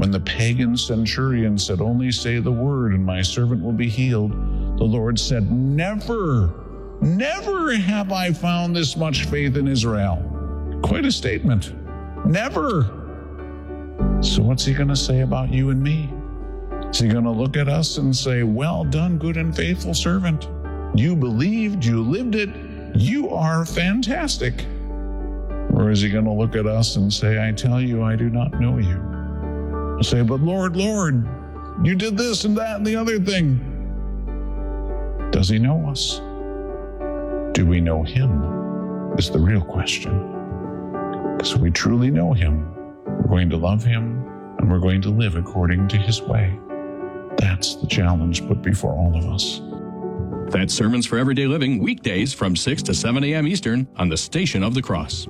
When the pagan centurion said, "Only say the word and my servant will be healed," the Lord said, "Never have I found this much faith in Israel." Quite a statement. Never. So what's he going to say about you and me? Is he going to look at us and say, "Well done, good and faithful servant. You believed, you lived it, you are fantastic"? Or is he going to look at us and say, "I tell you, I do not know you"? He'll say, "But Lord, Lord, you did this and that and the other thing." Does he know us? Do we know him? Is the real question. Because if we truly know him, we're going to love him and we're going to live according to his way. That's the challenge put before all of us. That's Sermons for Everyday Living, weekdays from 6 to 7 a.m. Eastern on the Station of the Cross.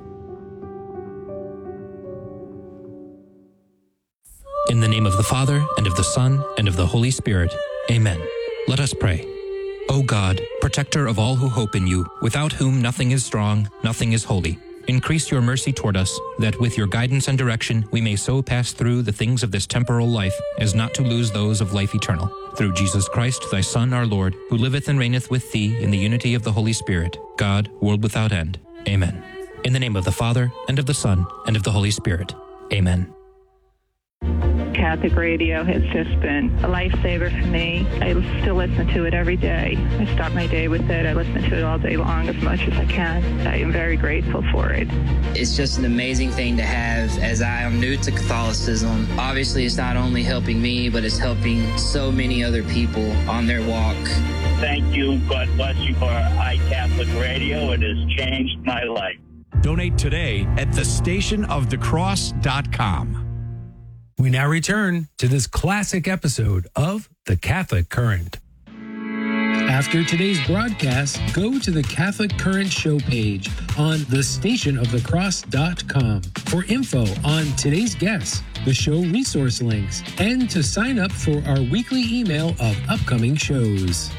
In the name of the Father, and of the Son, and of the Holy Spirit. Amen. Let us pray. O God, protector of all who hope in you, without whom nothing is strong, nothing is holy, increase your mercy toward us, that with your guidance and direction we may so pass through the things of this temporal life as not to lose those of life eternal. Through Jesus Christ, thy Son, our Lord, who liveth and reigneth with thee in the unity of the Holy Spirit, God, world without end. Amen. In the name of the Father, and of the Son, and of the Holy Spirit. Amen. Catholic radio has just been a lifesaver for me. I still listen to it every day. I start my day with it. I listen to it all day long as much as I can. I am very grateful for it. It's just an amazing thing to have, as I am new to Catholicism. Obviously, it's not only helping me, but it's helping so many other people on their walk. Thank you. God bless you for iCatholic Radio. It has changed my life. Donate today at thestationofthecross.com. We now return to this classic episode of The Catholic Current. After today's broadcast, go to the Catholic Current show page on thestationofthecross.com for info on today's guests, the show resource links, and to sign up for our weekly email of upcoming shows.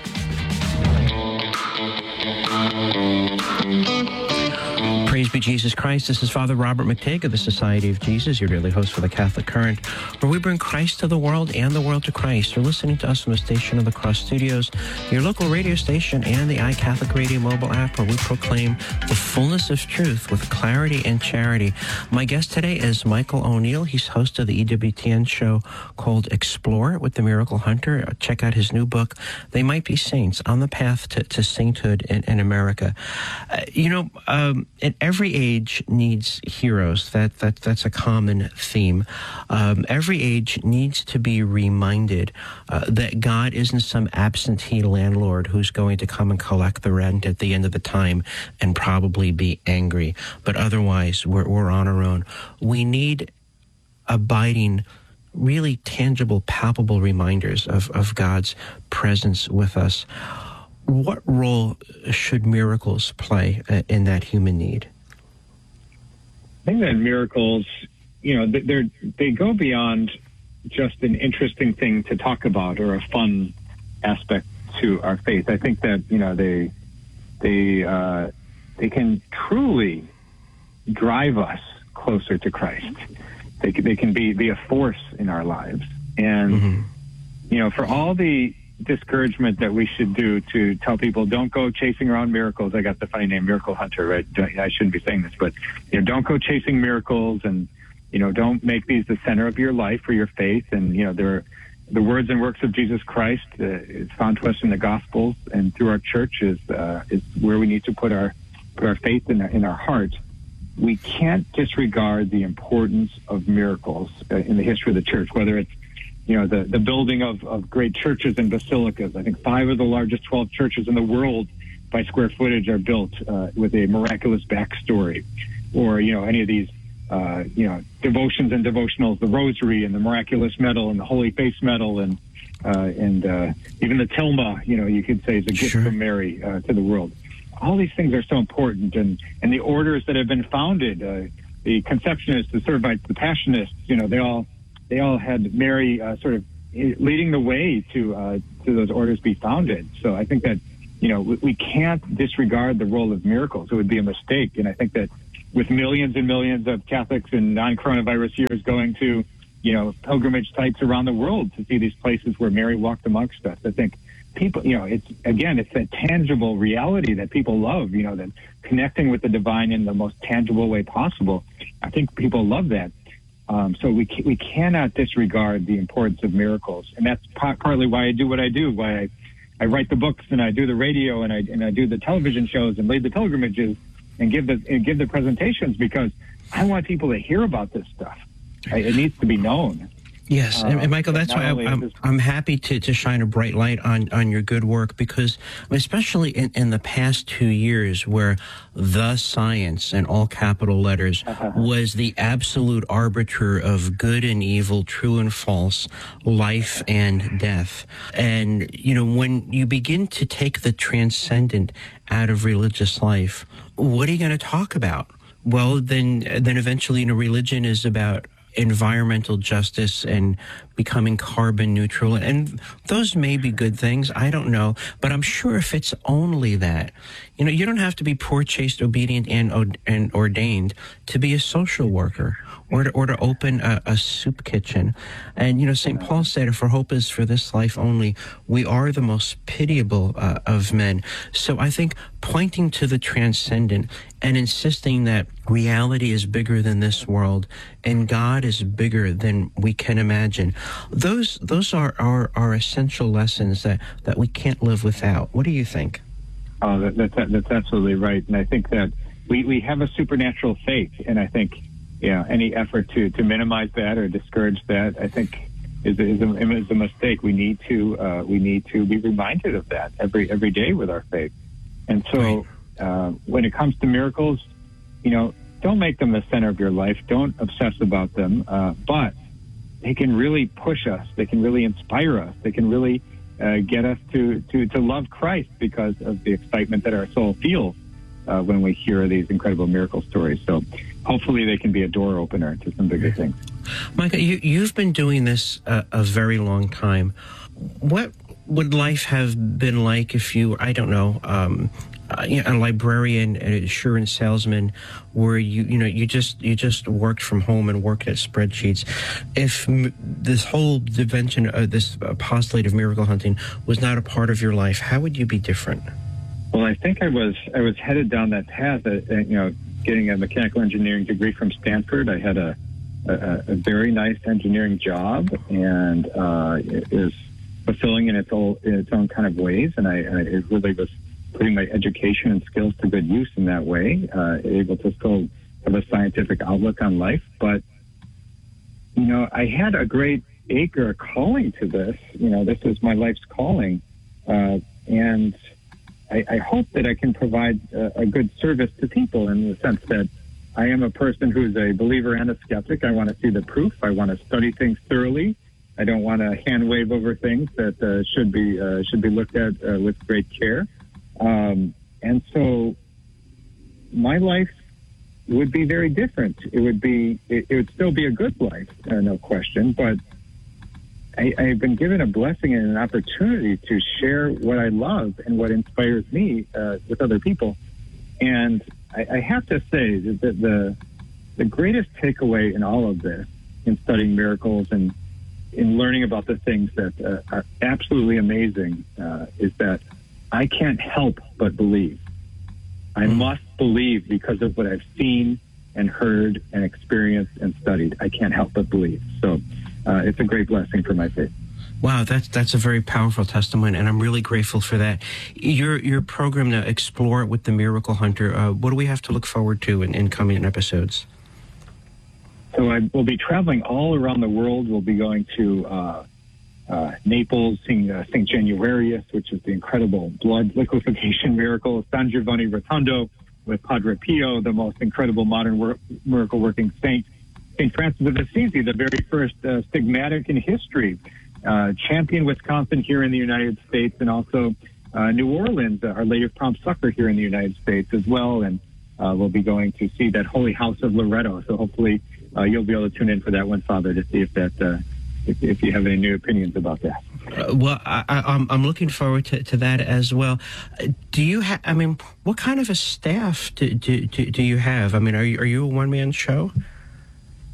Praise be Jesus Christ. This is Father Robert McTague of the Society of Jesus, your daily host for the Catholic Current, where we bring Christ to the world and the world to Christ. You're listening to us from the Station of the Cross Studios, your local radio station, and the iCatholic Radio mobile app, where we proclaim the fullness of truth with clarity and charity. My guest today is Michael O'Neill. He's host of the EWTN show called Explore with the Miracle Hunter. Check out his new book, They Might Be Saints, On the Path to Sainthood in America. Every age needs heroes. That's a common theme. Every age needs to be reminded that God isn't some absentee landlord who's going to come and collect the rent at the end of the time and probably be angry. But otherwise, we're on our own. We need abiding, really tangible, palpable reminders of God's presence with us. What role should miracles play in that human need? I think that miracles, they go beyond just an interesting thing to talk about or a fun aspect to our faith. I think that they can truly drive us closer to Christ. They can be a force in our lives, and for all the discouragement that we should do to tell people, don't go chasing around miracles. I got the funny name Miracle Hunter, right? I shouldn't be saying this, but don't go chasing miracles, and don't make these the center of your life or your faith. And the words and works of Jesus Christ is found to us in the Gospels and through our church is where we need to put our faith in our heart. We can't disregard the importance of miracles in the history of the church, whether it's the building of great churches and basilicas. I think 5 of the largest 12 churches in the world by square footage are built with a miraculous backstory. Or, any of these, devotions and devotionals, the Rosary and the Miraculous Medal and the Holy Face Medal and even the Tilma, you could say is a gift from Mary to the world. All these things are so important. And the orders that have been founded, the Conceptionists, the Servites, the Passionists, they all had Mary sort of leading the way to those orders be founded. So I think that, we can't disregard the role of miracles. It would be a mistake. And I think that with millions and millions of Catholics in non-coronavirus years going to pilgrimage sites around the world to see these places where Mary walked amongst us. I think people, it's that tangible reality that people love, that connecting with the divine in the most tangible way possible. I think people love that. So we cannot disregard the importance of miracles. And that's partly why I do what I do, why I write the books and I do the radio and I do the television shows and lead the pilgrimages and give the presentations, because I want people to hear about this stuff. It needs to be known. Yes, and Michael, that's why I'm happy to shine a bright light on your good work, because especially in the past 2 years, where the science, in all capital letters, was the absolute arbiter of good and evil, true and false, life and death. And, when you begin to take the transcendent out of religious life, what are you going to talk about? Well, then eventually, religion is about environmental justice and becoming carbon neutral, and those may be good things, I don't know, but I'm sure if it's only that, you don't have to be poor, chaste, obedient, and ordained to be a social worker or to open a soup kitchen. And St. Paul said, if our hope is for this life only, we are the most pitiable of men. So I think pointing to the transcendent and insisting that reality is bigger than this world and God is bigger than we can imagine, those are essential lessons that we can't live without. What do you think? Oh, that's absolutely right. And I think that we have a supernatural faith, and I think any effort to minimize that or discourage that, I think, is a mistake. We need to be reminded of that every day with our faith. And so, when it comes to miracles, don't make them the center of your life. Don't obsess about them. But they can really push us. They can really inspire us. They can really get us to love Christ because of the excitement that our soul feels when we hear these incredible miracle stories. So hopefully they can be a door opener to some bigger things. Micah, you've been doing this a very long time. What would life have been like if you, I don't know, a librarian, an insurance salesman, where you just worked from home and worked at spreadsheets? If this whole dimension of this postulate of miracle hunting was not a part of your life, how would you be different? Well, I think I was headed down that path. Getting a mechanical engineering degree from Stanford, I had a very nice engineering job, and it was fulfilling in its own kind of ways, and it really was putting my education and skills to good use in that way, able to still have a scientific outlook on life. But, I had a great ache or a calling to this. This is my life's calling. And I hope that I can provide a good service to people, in the sense that I am a person who's a believer and a skeptic. I want to see the proof. I want to study things thoroughly. I don't want to hand wave over things that should be looked at with great care. And so my life would be very different. It would still be a good life, no question, but I've been given a blessing and an opportunity to share what I love and what inspires me with other people. And I have to say that the greatest takeaway in all of this, in studying miracles and in learning about the things that are absolutely amazing, is that I can't help but believe. I must believe because of what I've seen and heard and experienced and studied. I can't help but believe. So it's a great blessing for my faith. Wow, that's a very powerful testimony, and I'm really grateful for that. Your program now, Explore with the Miracle Hunter, what do we have to look forward to in coming episodes? So I will be traveling all around the world. We'll be going to Naples, seeing St. Januarius, which is the incredible blood liquefaction miracle, San Giovanni Rotondo with Padre Pio, the most incredible modern miracle-working saint, St. Francis of Assisi, the very first stigmatic in history, Champion, Wisconsin here in the United States, and also New Orleans, Our Lady of Prompt Succor here in the United States as well. And we'll be going to see that Holy House of Loretto. So hopefully you'll be able to tune in for that one, Father, to see if that if you have any new opinions about that. Well, I'm looking forward to that as well. Do you have? I mean, what kind of a staff do you have? I mean, are you a one-man show?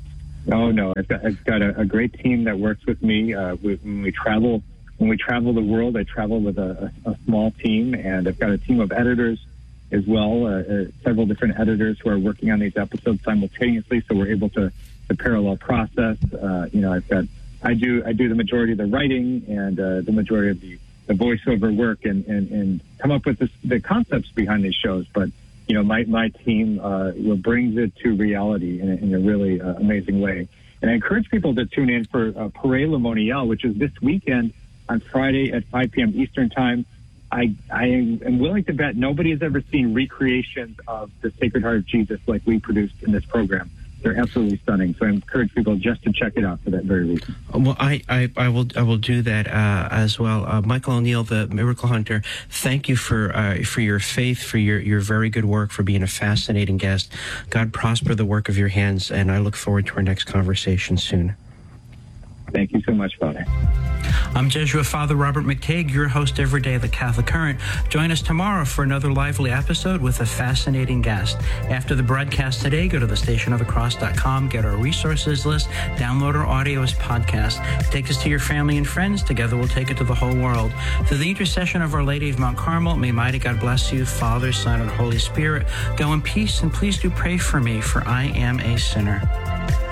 Oh, no. I've got a great team that works with me. When we travel the world, I travel with a small team, and I've got a team of editors as well, several different editors who are working on these episodes simultaneously, so we're able to parallel process. I do the majority of the writing and the majority of the voiceover work and come up with the concepts behind these shows. But my team brings it to reality in a really amazing way. And I encourage people to tune in for Paré Le Monial, which is this weekend on Friday at 5 p.m. Eastern Time. I am willing to bet nobody has ever seen recreations of the Sacred Heart of Jesus like we produced in this program. They're absolutely stunning. So I encourage people just to check it out for that very reason. Well, I will do that as well. Michael O'Neill, the Miracle Hunter, thank you for your faith, for your very good work, for being a fascinating guest. God prosper the work of your hands, and I look forward to our next conversation soon. Thank you so much, Father. I'm Jesuit Father Robert McTague, your host every day of the Catholic Current. Join us tomorrow for another lively episode with a fascinating guest. After the broadcast today, go to thestationofthecross.com, get our resources list, download our audio as podcast. Take us to your family and friends. Together we'll take it to the whole world. Through the intercession of Our Lady of Mount Carmel, may mighty God bless you, Father, Son, and Holy Spirit. Go in peace, and please do pray for me, for I am a sinner.